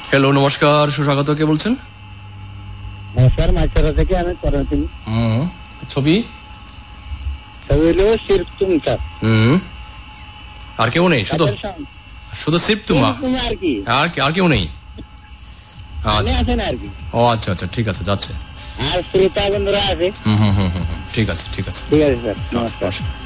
Hello, নমস্কার, সুস্বাগত। কে বলছেন? নমস্কার, মাইসরা থেকে আমি করছি। ছবি হলো সির্ফ তুমি স্যার। আর কেউ নেই? শুধু সির্ফ তোমা আর কি? আর কেউ নেই? আছেন আর কি? ও আচ্ছা আচ্ছা, ঠিক আছে, যাচ্ছে। আর শ্রোতা বন্ধুরা আছে। ঠিক আছে, ঠিক আছে, ঠিক আছে স্যার, নমস্কার।